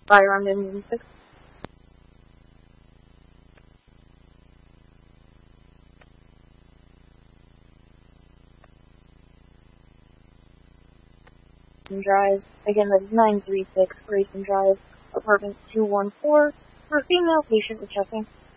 fire on the music. Drive. Again, that is 936 Grayson Drive, apartment 214, for a female patient with checking.